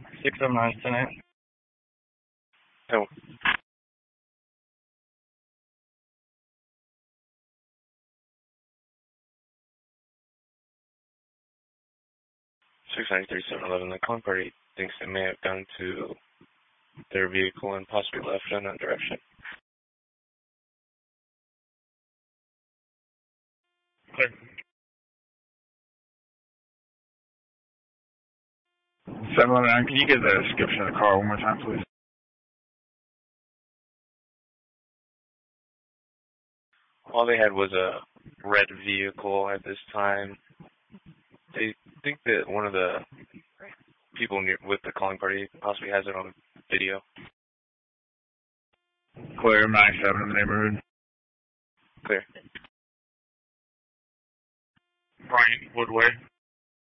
679 tonight. Oh. 693-711, the calling party thinks they may have gone to their vehicle and possibly left unknown direction. Clear. 711, can you give the description of the car one more time, please? All they had was a red vehicle at this time. They think that one of the people with the calling party possibly has it on video. Clear, 97 in the neighborhood. Clear. Brian Woodway.